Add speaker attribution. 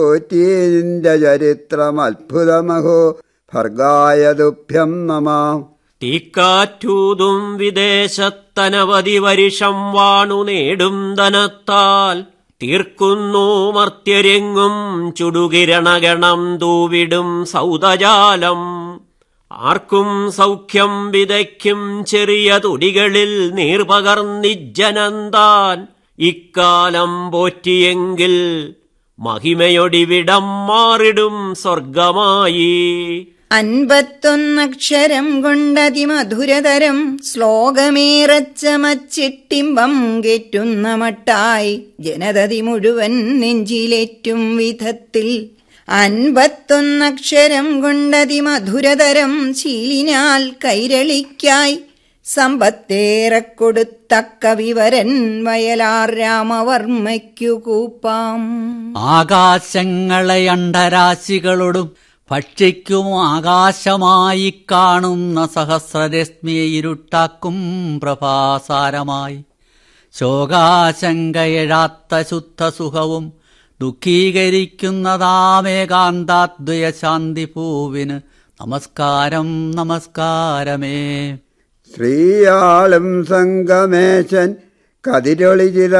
Speaker 1: പോറ്റീന്റെ ചരിത്രം അത്ഭുതമഹോ ഭർഗായ തുഭ്യം നമാം.
Speaker 2: തീക്കാറ്റൂതും വിദേശത്തനവധി വരിഷം വാണു നേടും ധനത്താൽ തീർക്കുന്നു മർത്യരെങ്ങും ചുടുകിരണഗണം തൂവിടും സൗദജാലം. ആർക്കും സൗഖ്യം വിതയ്ക്കും ചെറിയ തുടികളിൽ നീർപകർന്നിജ്ജനന്താൻ ഇക്കാലം പോറ്റിയെങ്കിൽ മഹിമയൊടിവിടം മാറിടും സ്വർഗമായി.
Speaker 3: 51 അക്ഷരം കൊണ്ടതിമധുരതരം ശ്ലോകമേറച്ചമച്ചിട്ടിമ്പം കേറ്റുന്ന മട്ടായി ജനതതി മുഴുവൻ നെഞ്ചിലേറ്റും വിധത്തിൽ 51 അക്ഷരം കൊണ്ടതിമധുരതരം ശീലിനാൽ കൈരളിക്കായി സമ്പത്തേറെ കൊടുത്തക്ക വിവരൻ വയലാർ രാമവർമ്മയ്ക്കു കൂപ്പാം.
Speaker 4: ആകാശങ്ങളെ അണ്ഡരാശികളോടും ഭക്ഷിക്കും ആകാശമായി കാണുന്ന സഹസ്രരശ്മിയെ ഇരുട്ടാക്കും പ്രഭാസാരമായി. ശോകാശങ്കയെഴാത്ത ശുദ്ധസുഖവും ദുഃഖീകരിക്കുന്നതാമേകാന്താദ്വയശാന്തി പൂവിന് നമസ്കാരം നമസ്കാരമേ.
Speaker 1: ശ്രീയാളും സംഗമേശൻ കതിരൊളിചിത